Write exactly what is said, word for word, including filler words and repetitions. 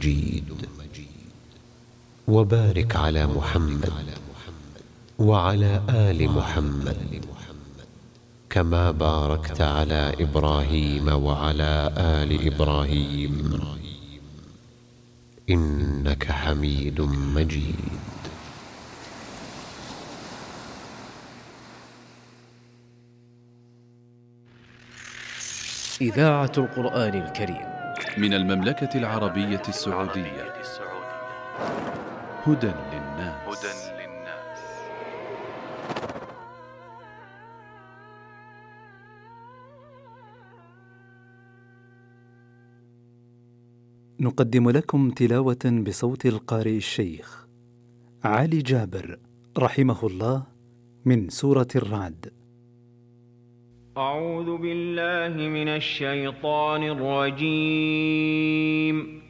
مجيد. وبارك على محمد وعلى آل محمد كما باركت على إبراهيم وعلى آل إبراهيم إنك حميد مجيد. إذاعة القرآن الكريم من المملكة العربية السعودية. هدى للناس. نقدم لكم تلاوة بصوت القارئ الشيخ علي جابر رحمه الله من سورة الرعد. أعوذ بالله من الشيطان الرجيم.